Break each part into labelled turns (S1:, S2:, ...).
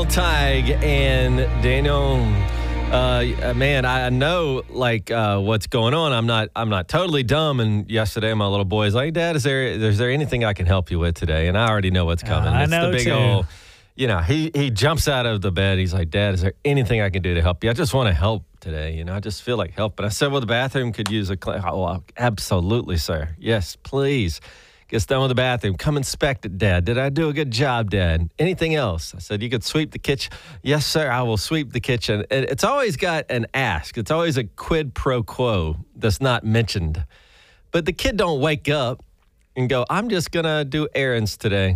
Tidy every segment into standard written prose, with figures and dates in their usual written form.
S1: Daniel Teig. And Daniel, man, I know what's going on. I'm not totally dumb. And yesterday, my little boy is like, Dad, is there anything I can help you with today? And I already know what's coming.
S2: I
S1: it's
S2: know
S1: the big
S2: too.
S1: old, he jumps out of the bed. He's like, Dad, is there anything I can do to help you? I just want to help today. I just feel like help. But I said, well, the bathroom could use absolutely, sir. Yes, please. Gets done with the bathroom. Come inspect it, Dad. Did I do a good job, Dad? Anything else? I said, you could sweep the kitchen. Yes, sir, I will sweep the kitchen. And it's always got an ask. It's always a quid pro quo that's not mentioned. But the kid don't wake up and go, I'm just going to do errands today.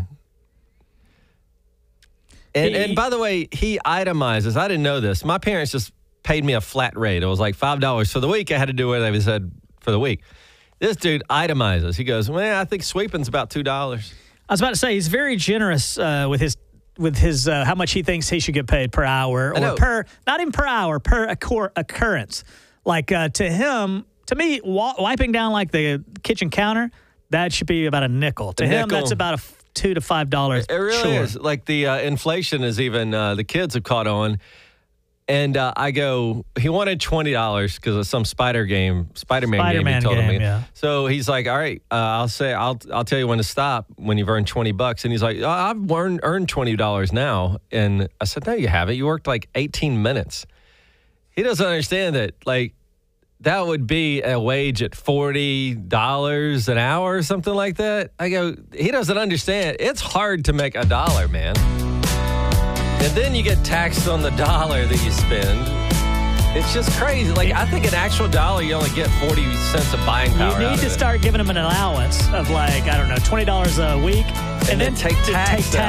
S1: And by the way, he itemizes. I didn't know this. My parents just paid me a flat rate. It was like $5 for the week. I had to do what they said for the week. This dude itemizes. He goes, well, I think sweeping's about $2.
S2: I was about to say, he's very generous with his how much he thinks he should get paid per hour or not even per hour, per occurrence. Like to me, wiping down like the kitchen counter, that should be about a nickel. To him, that's about a $2 to $5.
S1: It really is. Like the inflation is even, the kids have caught on. And I go, he wanted $20 because of some Spider-Man game he told me.
S2: Yeah.
S1: So he's like, all right, I'll tell you when to stop when you've earned $20. And he's like, oh, I've earned $20 now. And I said, no, you haven't. You worked like 18 minutes. He doesn't understand that, that would be a wage at $40 an hour or something like that. I go, he doesn't understand. It's hard to make $1, man. And then you get taxed on the dollar that you spend. It's just crazy. I think an actual dollar, you only get 40 cents of buying power.
S2: You need to start giving them an allowance of $20 a week.
S1: And then take tax